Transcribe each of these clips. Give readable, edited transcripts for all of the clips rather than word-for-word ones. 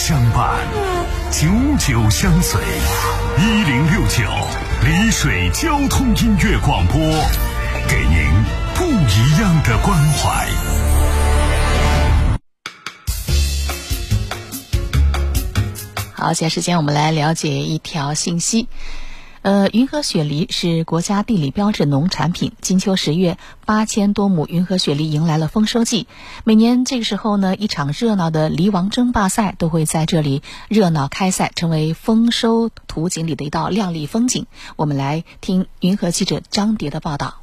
相伴，久久相随。1069丽水交通音乐广播，给您不一样的关怀。 好，现在时间我们来了解一条信息。云和雪梨是国家地理标志农产品。金秋10月，8000多亩云和雪梨迎来了丰收季。每年这个时候呢，一场热闹的梨王争霸赛都会在这里热闹开赛，成为丰收图景里的一道亮丽风景。我们来听云和记者张蝶的报道。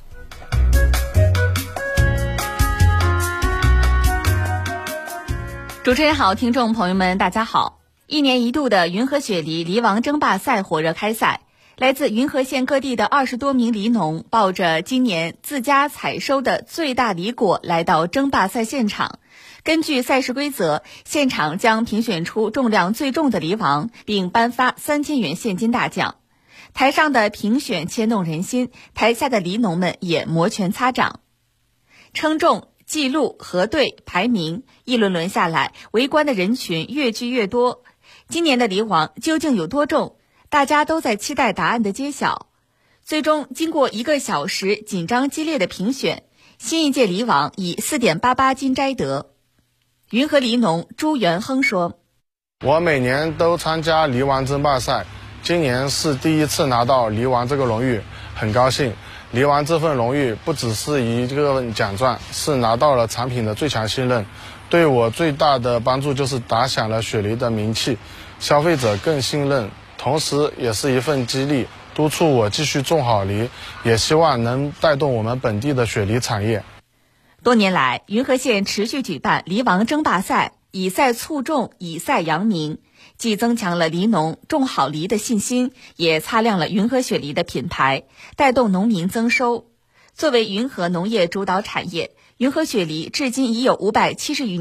主持人好，听众朋友们大家好。一年一度的云和雪梨梨王争霸赛火热开赛，来自云和县各地的20多名梨农抱着今年自家采收的最大梨果来到争霸赛现场。根据赛事规则，现场将评选出重量最重的梨王，并颁发3000元现金大奖。台上的评选牵动人心，台下的梨农们也摩拳擦掌。称重、记录、核对、排名，一轮轮下来，围观的人群越聚越多。今年的梨王究竟有多重？大家都在期待答案的揭晓。最终，经过1个小时紧张激烈的评选，新一届梨王以4.88斤摘得。云和梨农朱元亨说：“ 我每年都参加梨王争霸赛，今年是第一次拿到梨王这个荣誉，很高兴。梨王这份荣誉不只是一个奖状，是拿到了产品的最强信任。对我最大的帮助就是打响了雪梨的名气，消费者更信任，同时也是一份激励，督促我继续种好梨，也希望能带动我们本地的雪梨产业。” 多年来，云和县持续举办梨王争霸赛，以赛促种，以赛扬名，既增强了梨农种好梨的信心，也擦亮了云和雪梨的品牌，带动农民增收。作为云和农业主导产业，云和雪梨至今已有570余